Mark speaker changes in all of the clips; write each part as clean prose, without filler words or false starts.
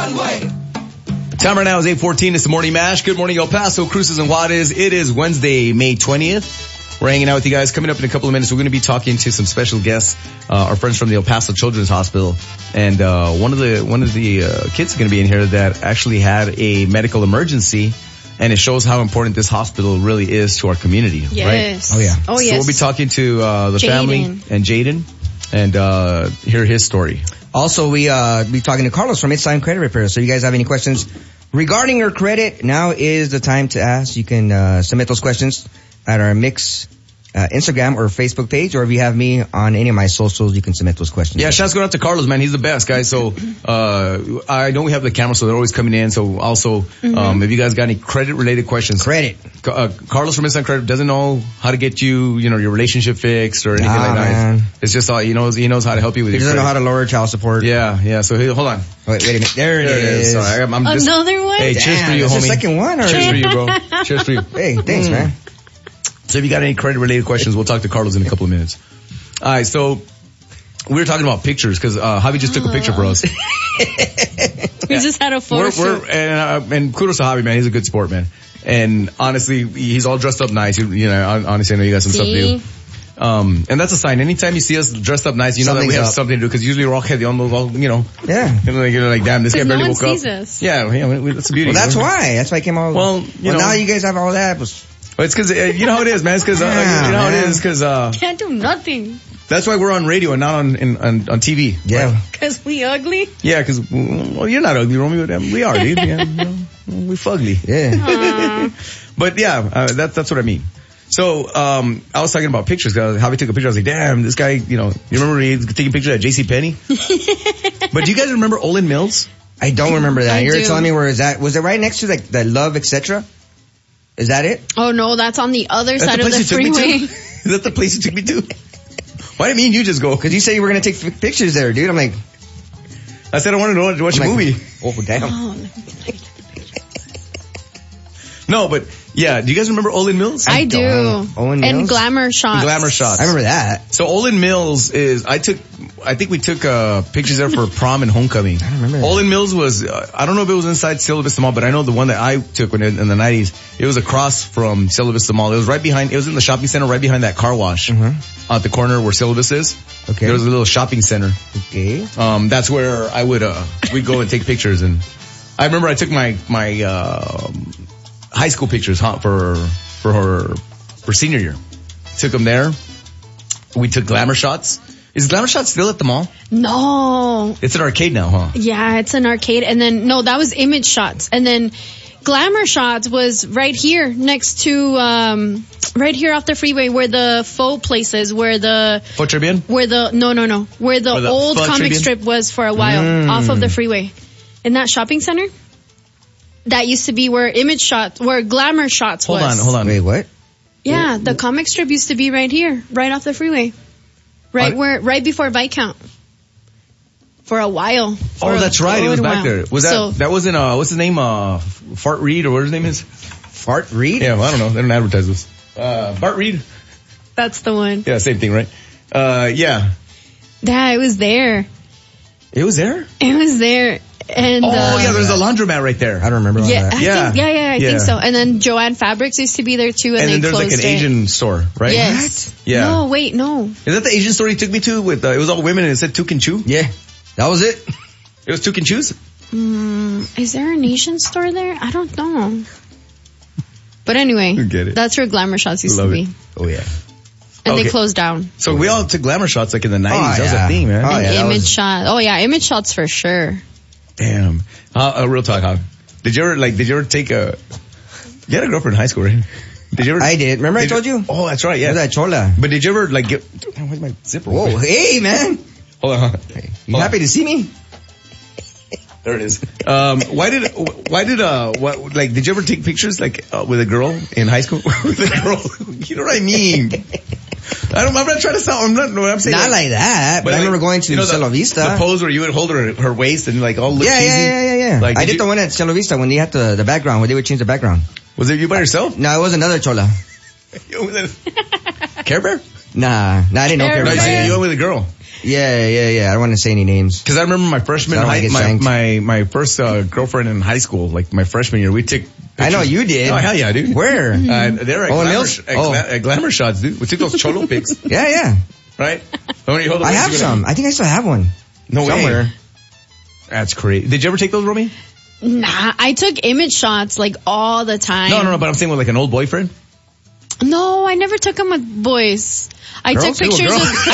Speaker 1: one way.
Speaker 2: Time right now is 8:14. It's the Morning Mash. Good morning, El Paso, Cruces, and Juarez. It is Wednesday, May 20th. We're hanging out with you guys. Coming up in a couple of minutes, we're going to be talking to some special guests, our friends from the El Paso Children's Hospital. And one of the kids is going to be in here that actually had a medical emergency. And it shows how important this hospital really is to our community,
Speaker 3: yes.
Speaker 2: right?
Speaker 3: Oh, yeah.
Speaker 2: So we'll be talking to the family and Jaden and hear his story.
Speaker 4: Also, we be talking to Carlos from Midtime Credit Repair. So if you guys have any questions regarding your credit, now is the time to ask. You can submit those questions at our Mix Instagram or Facebook page, or if you have me on any of my socials, you can submit those questions.
Speaker 2: Yeah, shouts going out to Carlos, man. He's the best, guys. So, I know we have the camera, so they're always coming in. So also, if you guys got any credit-related questions. Carlos from Instant Credit doesn't know how to get you your relationship fixed or anything like that. It's just, he knows how to help you with your
Speaker 4: He doesn't
Speaker 2: credit.
Speaker 4: know how to lower child support.
Speaker 2: Yeah. So, hold on.
Speaker 4: Wait a minute. There it is.
Speaker 2: Sorry, I'm just,
Speaker 3: another one?
Speaker 2: Hey, cheers for you, homie.
Speaker 4: That's the second one, or?
Speaker 2: Cheers for you, bro. Cheers for you.
Speaker 4: Hey, thanks, man.
Speaker 2: So if you got any credit-related questions, we'll talk to Carlos in a couple of minutes. All right, so we were talking about pictures because Javi just took a picture for us.
Speaker 3: We just had a photo shoot.
Speaker 2: And kudos to Javi, man. He's a good sport, man. And honestly, he's all dressed up nice. Honestly, I know you got some stuff to do. And that's a sign. Anytime you see us dressed up nice, you know that we have something to do because usually we're all heavy on those,
Speaker 4: Yeah.
Speaker 2: You're like, damn, this guy barely woke up.
Speaker 3: Us.
Speaker 2: Yeah, that's the beauty.
Speaker 4: Well, that's why. That's why I came all.
Speaker 2: Well,
Speaker 4: now you guys have all that.
Speaker 2: Well, it's because, you know how it is, man. It's because,
Speaker 3: can't do nothing.
Speaker 2: That's why we're on radio and not on TV.
Speaker 4: Yeah.
Speaker 3: Because we ugly?
Speaker 2: Yeah, because, well, you're not ugly, Romeo. We are, dude. Yeah, we fugly.
Speaker 4: Yeah.
Speaker 2: But yeah, that's what I mean. So, I was talking about pictures. Javi took a picture. I was like, damn, this guy, you remember he was taking pictures at JCPenney? But do you guys remember Olin Mills?
Speaker 4: I don't remember that. You're
Speaker 3: do.
Speaker 4: telling me where is that? Was it right next to the Love, etc.? Is that it?
Speaker 3: Oh no, that's on the other side of the freeway.
Speaker 2: Is that the place you took me to? Why didn't me and you just go?
Speaker 4: Because you said you were going to take pictures there, dude. I'm like...
Speaker 2: I said I wanted to watch a movie.
Speaker 4: Oh, damn.
Speaker 3: Oh,
Speaker 2: no, but yeah, do you guys remember Olin Mills?
Speaker 3: I do.
Speaker 4: Olin Mills?
Speaker 3: And Glamour Shots.
Speaker 2: Glamour Shots.
Speaker 4: I remember that.
Speaker 2: So Olin Mills I think we took pictures there for prom and homecoming.
Speaker 4: I don't remember.
Speaker 2: Olin Mills was, I don't know if it was inside Cielo Vista Mall, but I know the one that I took in the 90s, it was across from Cielo Vista Mall. It was it was in the shopping center right behind that car wash at the corner where Cielo Vista is.
Speaker 4: Okay.
Speaker 2: There was a little shopping center.
Speaker 4: Okay.
Speaker 2: That's where I would, we'd go and take pictures. And I remember I took my high school pictures for senior year. Took them there. We took Glamour Shots. Is Glamour Shots still at the mall?
Speaker 3: No.
Speaker 2: It's an arcade now, huh?
Speaker 3: Yeah, it's an arcade. And then, no, that was Image Shots. And then Glamour Shots was right here next to, right here off the freeway where the faux place is, where the...
Speaker 2: Faux Tribune?
Speaker 3: Where the old comic
Speaker 2: Tribune?
Speaker 3: strip was for a while, off of the freeway. In that shopping center? That used to be where where Glamour Shots was.
Speaker 2: Hold on.
Speaker 4: Wait, what?
Speaker 3: Yeah, the comic strip used to be right here, right off the freeway. Right before Viscount. For a while.
Speaker 2: That's right. It was back there. That wasn't, what's his name? Fart Reed, or what his name is?
Speaker 4: Fart Reed?
Speaker 2: Yeah, well, I don't know. They don't advertise this. Bart Reed?
Speaker 3: That's the one.
Speaker 2: Yeah, same thing, right? Yeah.
Speaker 3: Yeah, it was there.
Speaker 2: It was there?
Speaker 3: It was there. And,
Speaker 2: yeah, there's a laundromat right there.
Speaker 4: I don't remember all that.
Speaker 3: I think so. And then Joanne Fabrics used to be there too, and
Speaker 2: then there's like an Asian store, right?
Speaker 3: Yes.
Speaker 2: What? Yeah.
Speaker 3: No, wait, no.
Speaker 2: Is that the Asian store you took me to with, it was all women and it said Tuk and Chew?
Speaker 4: Yeah. That was it?
Speaker 2: It was Tuk and Chews?
Speaker 3: Is there an Asian store there? I don't know. But anyway, that's where Glamour Shots used to be.
Speaker 2: Oh yeah.
Speaker 3: And they closed down.
Speaker 2: So we all took Glamour Shots like in the 90s. That was a thing, man.
Speaker 3: And Image Shots. Oh yeah, Image Shots for sure.
Speaker 2: Damn. Real talk, huh? Did you ever take you had a girlfriend in high school, right? Did you ever?
Speaker 4: I did. Remember I told you?
Speaker 2: Oh, that's right, yeah.
Speaker 4: That chola.
Speaker 2: But did you ever where's my zipper?
Speaker 4: Whoa, hey man.
Speaker 2: Hold on.
Speaker 4: You happy to see me?
Speaker 2: There it is. Did you ever take pictures with a girl in high school? With a girl? You know what I mean? I'm not trying to sound, I'm saying.
Speaker 4: Not like that, but I remember going to Cielo Vista.
Speaker 2: The pose where you would hold her waist and all look cheesy.
Speaker 4: Yeah. I did the one at Cielo Vista when they had the background, where they would change the background.
Speaker 2: Was it you by yourself?
Speaker 4: No, it was another chola.
Speaker 2: Care Bear?
Speaker 4: Nah, I didn't know Care Bear.
Speaker 2: You went with a girl.
Speaker 4: Yeah. I don't want to say any names.
Speaker 2: Cause I remember my freshman,
Speaker 4: So I don't wanna get shanked.
Speaker 2: my first girlfriend in high school, like my freshman year, we took pictures.
Speaker 4: I know you did.
Speaker 2: Oh, hell yeah, dude.
Speaker 4: Where?
Speaker 2: They're at
Speaker 4: Oh, in
Speaker 2: glamour,
Speaker 4: Mills?
Speaker 2: at glamour shots, dude. We took those cholo pics,
Speaker 4: Yeah.
Speaker 2: right? When you hold the
Speaker 4: I
Speaker 2: pics,
Speaker 4: have
Speaker 2: you're
Speaker 4: some. I think I still have one.
Speaker 2: No way.
Speaker 4: Somewhere.
Speaker 2: That's crazy. Did you ever take those, Romy?
Speaker 3: Nah, I took image shots like all the time.
Speaker 2: No, but I'm saying with like an old boyfriend.
Speaker 3: No, I never took them with boys. I
Speaker 2: Girls?
Speaker 3: took pictures
Speaker 2: You were a
Speaker 3: with,
Speaker 2: girl?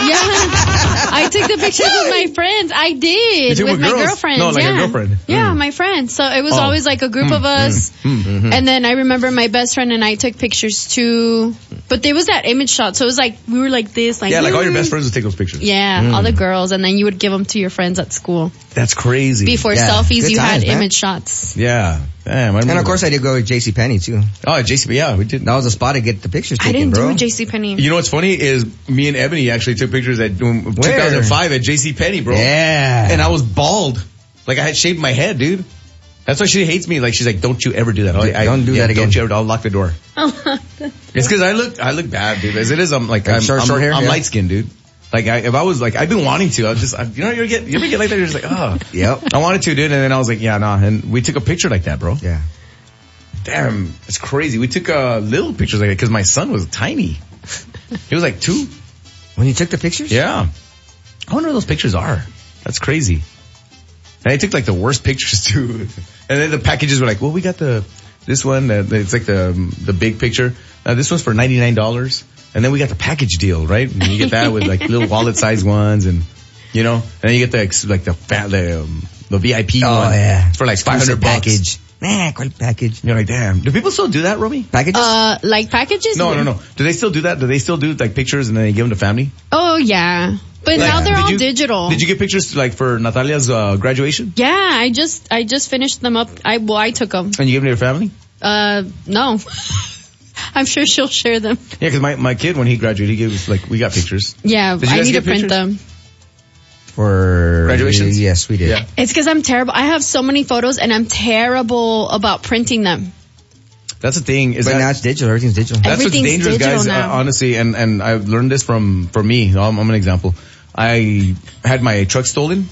Speaker 3: I took the pictures with my friends. I
Speaker 2: You
Speaker 3: did.
Speaker 2: took
Speaker 3: With
Speaker 2: with
Speaker 3: my
Speaker 2: girls?
Speaker 3: girlfriends.
Speaker 2: No, like a
Speaker 3: yeah.
Speaker 2: girlfriend.
Speaker 3: Yeah, my friends. So it was always like a group of us. And then I remember my best friend and I took pictures too. But there was that image shot. So it was like, we were like this, like,
Speaker 2: Yeah, like all your best friends would take those pictures.
Speaker 3: Yeah, all the girls. And then you would give them to your friends at school.
Speaker 2: That's crazy.
Speaker 3: Before
Speaker 4: Yeah,
Speaker 3: selfies,
Speaker 4: good
Speaker 3: you
Speaker 4: times,
Speaker 3: had
Speaker 4: man.
Speaker 3: image shots.
Speaker 2: Yeah. Damn, I
Speaker 4: And
Speaker 2: remember
Speaker 4: of course I did go with JCPenney too.
Speaker 2: Oh, JCB, yeah, we did.
Speaker 4: That was the spot to get the pictures
Speaker 3: I
Speaker 4: taken,
Speaker 3: didn't
Speaker 4: bro.
Speaker 3: do JCPenney.
Speaker 2: You know what's funny is me and Ebony actually took pictures at 2005 at JCPenney, bro.
Speaker 4: Yeah.
Speaker 2: And I was bald. Like I had shaved my head, dude. That's why she hates me. Like she's like, don't you ever do that.
Speaker 4: Don't do that again.
Speaker 2: Don't you ever, I'll lock the door. It's cause I look bad, dude. As it is, I'm like, I'm
Speaker 4: short hair,
Speaker 2: I'm
Speaker 4: yeah.
Speaker 2: light skinned, dude. Like if I was like, I've been wanting to, you ever get like that? You're just like, oh.
Speaker 4: Yep.
Speaker 2: I wanted to, dude. And then I was like, yeah, nah. And we took a picture like that, bro.
Speaker 4: Yeah.
Speaker 2: Damn, it's crazy. We took little pictures like that because my son was tiny. He was like 2.
Speaker 4: When you took the pictures?
Speaker 2: Yeah. I wonder where those pictures are. That's crazy. And I took like the worst pictures too. And then the packages were like, well, we got this one, it's like the big picture. This one's for $99. And then we got the package deal, right? And you get that with like little wallet sized ones and, you know, and then you get the VIP one.
Speaker 4: Oh yeah.
Speaker 2: It's for like $500
Speaker 4: package. Nah, quite package.
Speaker 2: You're like, damn. Do people still do that, Romy?
Speaker 4: Packages?
Speaker 3: Like packages?
Speaker 2: No. Do they still do that? Do they still do like pictures and then they give them to family?
Speaker 3: Oh, yeah. But
Speaker 2: Like,
Speaker 3: now they're
Speaker 2: did
Speaker 3: all
Speaker 2: you-
Speaker 3: digital.
Speaker 2: Did you get pictures like for Natalia's graduation?
Speaker 3: Yeah, I just finished them up. I took them.
Speaker 2: And you gave them to your family?
Speaker 3: No. I'm sure she'll share them.
Speaker 2: Yeah, because my kid, when he graduated, he gave us, like, we got pictures.
Speaker 3: Yeah,
Speaker 2: Did you
Speaker 3: I
Speaker 2: guys
Speaker 3: need to
Speaker 2: get
Speaker 3: print
Speaker 2: pictures?
Speaker 3: them.
Speaker 4: For
Speaker 2: Graduations?
Speaker 4: Yes, we did.
Speaker 2: Yeah.
Speaker 3: It's because I'm terrible. I have so many photos and I'm terrible about printing them.
Speaker 2: That's the thing. Is
Speaker 4: But
Speaker 2: that,
Speaker 4: now it's digital. Everything's digital.
Speaker 2: that's what's
Speaker 3: everything's
Speaker 2: dangerous,
Speaker 3: digital
Speaker 2: guys.
Speaker 3: now.
Speaker 2: Honestly, and I've learned this from me. I'm an example. I had my truck stolen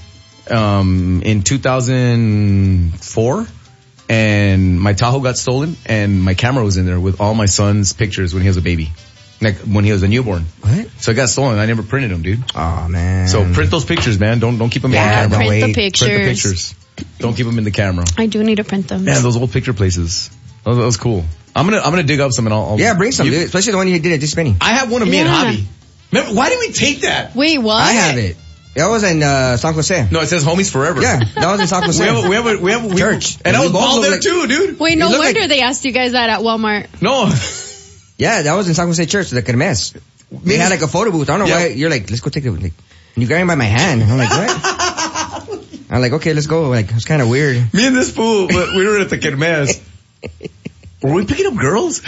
Speaker 2: in 2004, and my Tahoe got stolen, and my camera was in there with all my son's pictures when he was a baby, like when he was a newborn.
Speaker 4: What?
Speaker 2: So it got stolen. I never printed them, dude.
Speaker 4: Oh man.
Speaker 2: So print those pictures, man. Don't keep them
Speaker 3: Yeah,
Speaker 2: in the camera.
Speaker 3: print the
Speaker 4: Wait.
Speaker 3: pictures.
Speaker 2: Print the pictures. Don't keep them in the camera.
Speaker 3: I do need to print them.
Speaker 2: Man, those old picture places. That was cool. I'm gonna dig up some and I'll
Speaker 4: Yeah, bring some,
Speaker 2: you-
Speaker 4: dude. Especially the one you did at JCPenney.
Speaker 2: I have one of me and
Speaker 3: Yeah.
Speaker 2: Hobby. Remember, why did we take that?
Speaker 3: Wait, what?
Speaker 4: I have it. That was in San Jose.
Speaker 2: No, it says homies forever.
Speaker 4: Yeah, that was in San Jose.
Speaker 2: We have
Speaker 4: Church.
Speaker 2: and I
Speaker 4: We
Speaker 2: was
Speaker 4: both
Speaker 2: bald
Speaker 4: look
Speaker 2: there
Speaker 4: like-
Speaker 2: too, dude.
Speaker 3: Wait, no
Speaker 4: You look
Speaker 3: wonder
Speaker 4: like-
Speaker 3: they asked you guys that at Walmart.
Speaker 2: No.
Speaker 4: Yeah, that was in San Jose Church, the Kermes. They had like a photo booth. I don't know
Speaker 2: Yeah.
Speaker 4: why. You're like, let's go take it. Like, you grabbed me by my hand. I'm like, what? I'm like, okay, let's go. Like, it's kind of weird.
Speaker 2: Me and this fool, we were at the Kermes. Were we picking up girls?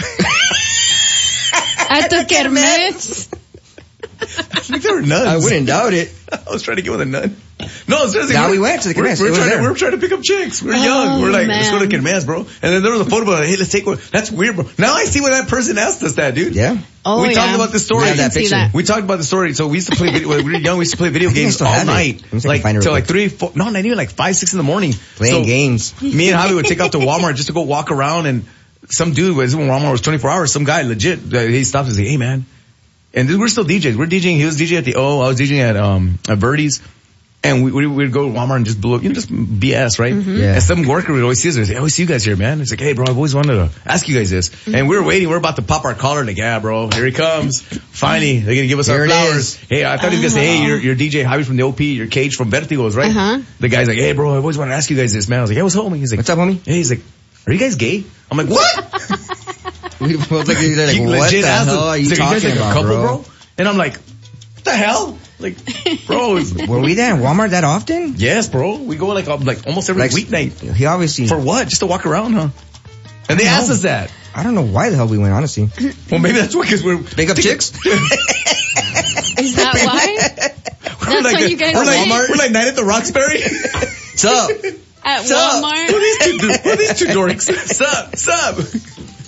Speaker 3: At the Kermes.
Speaker 2: I think they were nuns.
Speaker 4: I wouldn't doubt it.
Speaker 2: I was trying to get with a nun. No, seriously.
Speaker 4: Now we went to the Kermes. It was there.
Speaker 2: We were trying to pick up chicks. We were
Speaker 3: Oh,
Speaker 2: young. We were like, let's go to
Speaker 3: man.
Speaker 2: Kermes, bro. And then there was a photo about, hey, let's take one. That's weird, bro. Now I see why that person asked us that, dude.
Speaker 4: Yeah.
Speaker 3: Oh,
Speaker 2: We
Speaker 3: yeah.
Speaker 2: talked about this story.
Speaker 3: I
Speaker 4: Yeah,
Speaker 3: can
Speaker 4: that
Speaker 3: see
Speaker 4: picture.
Speaker 3: that.
Speaker 2: We talked about the story. So we used to play video, when we were young, we used to play video
Speaker 4: I think I
Speaker 2: games
Speaker 4: still
Speaker 2: all
Speaker 4: have it.
Speaker 2: night.
Speaker 4: Let me see if I
Speaker 2: Like,
Speaker 4: can find it
Speaker 2: till
Speaker 4: real
Speaker 2: like 3, 4, no, not even like 5, 6 in the morning.
Speaker 4: Playing
Speaker 2: So,
Speaker 4: games.
Speaker 2: Me and Javi would take out to Walmart just to go walk around, and some dude was when Walmart was 24 hours, some guy legit, he stops and says, hey man. And we're still DJs. We're DJing. He was DJing at the O. I was DJing at Verdi's. And we'd go to Walmart and just blow up, just BS, right?
Speaker 4: Yeah.
Speaker 2: And some worker would always see us and say, I always see you guys here, man. It's like, hey bro, I've always wanted to ask you guys this. And we were waiting. We're about to pop our collar. Like, yeah bro, here he comes. Finally, they're going to give us
Speaker 4: Here
Speaker 2: our
Speaker 4: it
Speaker 2: flowers.
Speaker 4: is.
Speaker 2: Hey, I thought he was going to say, hey, you're DJ Javi from the OP, you're Cage from Vertigos, right?
Speaker 3: Uh-huh.
Speaker 2: The guy's like, hey bro, I've always wanted to ask you guys this, man. I was like, hey, what's homie? He's like,
Speaker 4: What's up, homie?
Speaker 2: Hey, he's like, are you guys gay? I'm like, what?
Speaker 4: We both like, they're like,
Speaker 2: He
Speaker 4: what
Speaker 2: legit
Speaker 4: the
Speaker 2: asked
Speaker 4: hell
Speaker 2: him.
Speaker 4: are you
Speaker 2: He's like,
Speaker 4: talking
Speaker 2: you guys like
Speaker 4: about,
Speaker 2: a couple,
Speaker 4: bro?
Speaker 2: And I'm like, what the hell? Like, bro,
Speaker 4: Were we there in Walmart that often?
Speaker 2: yes, bro. We go like almost every weeknight.
Speaker 4: He obviously.
Speaker 2: For what? Just to walk around, huh? And they asked us that.
Speaker 4: I don't know why the hell we went, honestly.
Speaker 2: Well, maybe that's why, because we're
Speaker 4: Big up chicks?
Speaker 3: Is that why?
Speaker 2: we're
Speaker 3: That's why you guys
Speaker 2: we're like,
Speaker 3: went?
Speaker 2: we're like Night at the Roxbury.
Speaker 4: Sup?
Speaker 3: At
Speaker 2: Sup?
Speaker 3: Walmart?
Speaker 2: Who are these two dorks? Sup?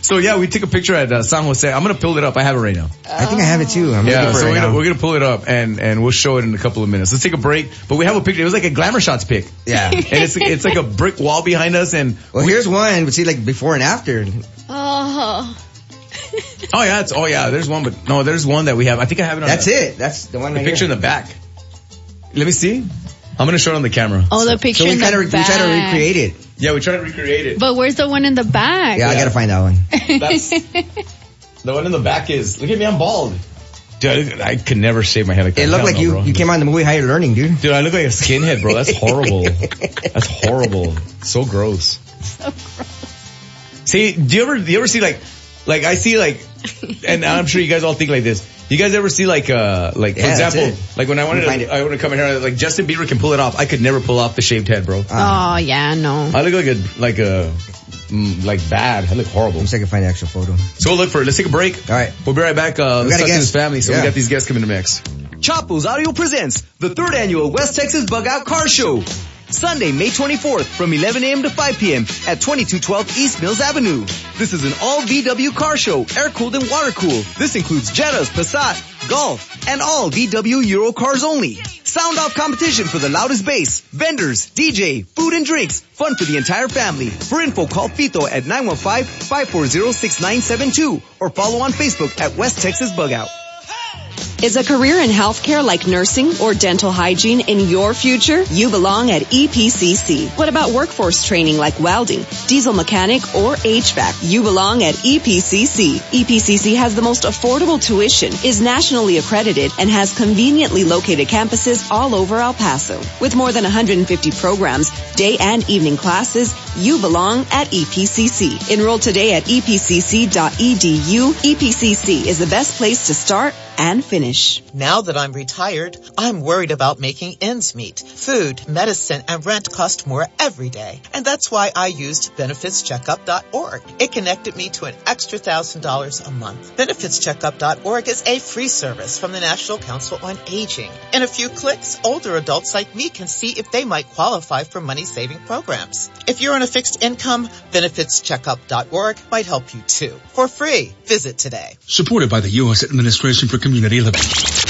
Speaker 2: So yeah, we took a picture at San Jose. I'm gonna pull it up. I have it right now.
Speaker 4: I think I have it too.
Speaker 2: Yeah, so we're gonna pull it up and we'll show it in a couple of minutes. Let's take a break. But we have a picture. It was like a Glamour Shots pic.
Speaker 4: Yeah.
Speaker 2: And it's like a brick wall behind us. And
Speaker 4: well, here's one. We see like before and after.
Speaker 3: Oh.
Speaker 2: Oh yeah. There's one, but no, there's one that we have. I think I have it on.
Speaker 4: That's it. That's the one.
Speaker 2: The
Speaker 4: right
Speaker 2: picture
Speaker 4: here.
Speaker 2: in the back. Let me see. I'm gonna show it on the camera.
Speaker 3: Oh, the picture in the back.
Speaker 4: We try to recreate it.
Speaker 2: Yeah, we tried to recreate it.
Speaker 3: But where's the one in the back?
Speaker 4: Yeah, I gotta find that one.
Speaker 2: That's the one in the back is. Look at me, I'm bald. Dude, I could never shave my head like that.
Speaker 4: It looked like you came on the movie Higher Learning, dude.
Speaker 2: Dude, I look like a skinhead, bro. That's horrible. That's horrible. So gross.
Speaker 3: So gross.
Speaker 2: See, do you ever see like I see like, and I'm sure you guys all think like this. You guys ever see like for example, like when I want to come in here, like Justin Bieber can pull it off. I could never pull off the shaved head, bro.
Speaker 3: Oh yeah, no.
Speaker 2: I look like bad. I look horrible.
Speaker 4: Let me see if I can find the actual photo.
Speaker 2: So we'll look for it. Let's take a break.
Speaker 4: All right.
Speaker 2: We'll be right back. Let's talk to his family. So we got these guests coming to mix.
Speaker 1: Chapo's Audio presents the 3rd annual West Texas Bug Out Car Show. Sunday, May 24th from 11 a.m. to 5 p.m. at 2212 East Mills Avenue. This is an all VW car show, air-cooled and water-cooled. This includes Jettas, Passat, Golf, and all VW Euro cars only. Sound off competition for the loudest bass, vendors, DJ, food and drinks, fun for the entire family. For info, call Fito at 915-540-6972 or follow on Facebook at West Texas Bug Out.
Speaker 5: Is a career in healthcare like nursing or dental hygiene in your future? You belong at EPCC. What about workforce training like welding, diesel mechanic, or HVAC? You belong at EPCC. EPCC has the most affordable tuition, is nationally accredited, and has conveniently located campuses all over El Paso. With more than 150 programs, day and evening classes, you belong at EPCC. Enroll today at epcc.edu. EPCC is the best place to start and finish.
Speaker 6: Now that I'm retired, I'm worried about making ends meet. Food, medicine, and rent cost more every day. And that's why I used benefitscheckup.org. It connected me to an extra $1,000 a month. Benefitscheckup.org is a free service from the National Council on Aging. In a few clicks, older adults like me can see if they might qualify for money-saving programs. If you're on a fixed income, benefitscheckup.org might help you too. For free. Visit today.
Speaker 7: Supported by the U.S. Administration for Community Living.